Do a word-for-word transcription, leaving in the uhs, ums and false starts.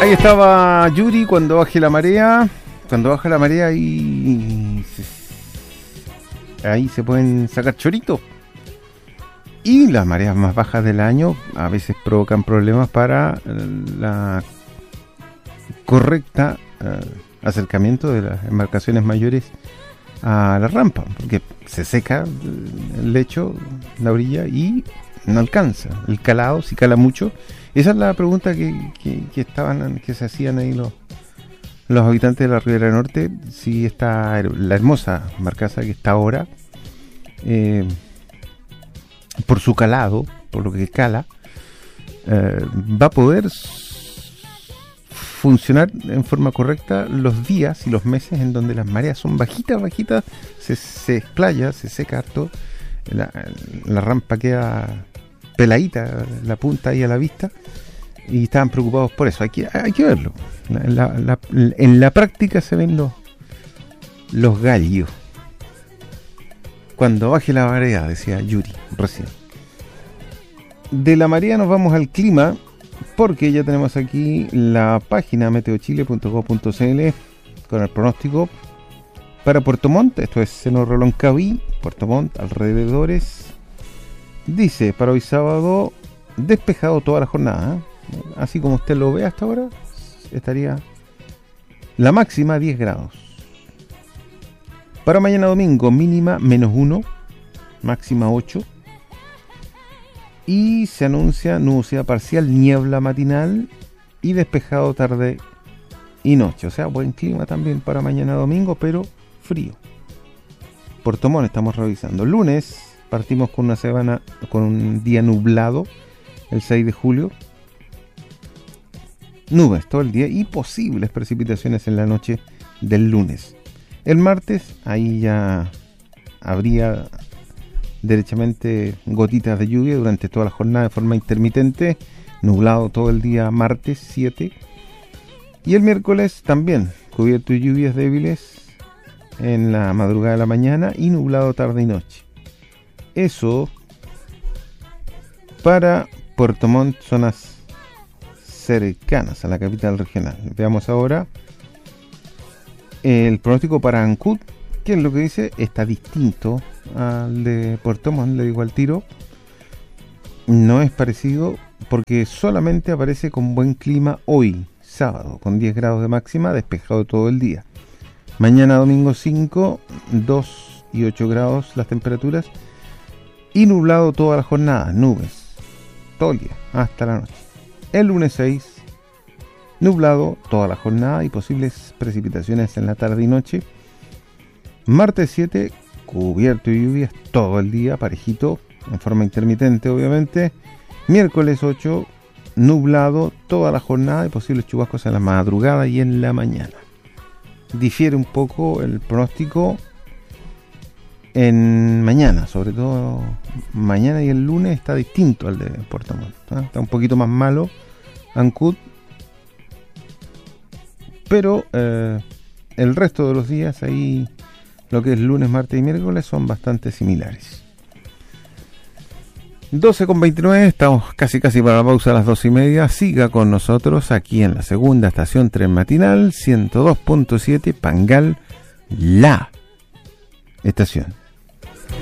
Ahí estaba Yuri, cuando baje la marea. Cuando baja la marea ahí se, ahí se pueden sacar choritos. Y las mareas más bajas del año a veces provocan problemas para la correcta eh, acercamiento de las embarcaciones mayores a la rampa, porque se seca el lecho, la orilla, y no alcanza el calado, si cala mucho. Esa es la pregunta que, que, que estaban que se hacían ahí los los habitantes de la Ribera Norte, si esta la hermosa barcaza que está ahora, eh, por su calado, por lo que cala, eh, va a poder funcionar en forma correcta los días y los meses en donde las mareas son bajitas, bajitas, se, se explaya, se seca harto, la, la rampa queda peladita, la punta ahí a la vista, y estaban preocupados por eso. Hay que, hay que verlo. La, la, la, en la práctica se ven los, los gallos. Cuando baje la marea, decía Yuri recién. De la marea nos vamos al clima, porque ya tenemos aquí la página meteochile punto gov punto cl con el pronóstico para Puerto Montt. Esto es Seno Reloncaví, Puerto Montt, alrededores. Dice, para hoy sábado, despejado toda la jornada, ¿eh? Así como usted lo ve hasta ahora, estaría la máxima diez grados. Para mañana domingo, mínima menos uno, máxima ocho. Y se anuncia nubosidad parcial, niebla matinal y despejado tarde y noche. O sea, buen clima también para mañana domingo, pero frío. Puerto Montt estamos revisando. Lunes partimos con una semana, con un día nublado, el seis de julio. Nubes todo el día y posibles precipitaciones en la noche del lunes. El martes, ahí ya habría derechamente gotitas de lluvia durante toda la jornada de forma intermitente, nublado todo el día martes siete. Y el miércoles también, cubierto de lluvias débiles en la madrugada de la mañana y nublado tarde y noche. Eso para Puerto Montt, zonas cercanas a la capital regional. Veamos ahora el pronóstico para Ancud, que es lo que dice, está distinto al de Puerto Montt, le digo al tiro. No es parecido porque solamente aparece con buen clima hoy, sábado, con diez grados de máxima, despejado todo el día. Mañana domingo cinco, dos y ocho grados las temperaturas y nublado toda la jornada, nubes, todo el día, hasta la noche. El lunes seis, nublado toda la jornada y posibles precipitaciones en la tarde y noche. Martes siete, cubierto de lluvias todo el día, parejito, en forma intermitente obviamente. Miércoles ocho, nublado toda la jornada y posibles chubascos en la madrugada y en la mañana. Difiere un poco el pronóstico en mañana, sobre todo mañana y el lunes está distinto al de Puerto Montt, ¿eh? Está un poquito más malo Ancud, pero eh, el resto de los días ahí, lo que es lunes, martes y miércoles, son bastante similares. doce con veintinueve, estamos casi casi para la pausa a las doce y media. Siga con nosotros aquí en la segunda estación tren matinal, ciento dos punto siete, Pangal, la estación.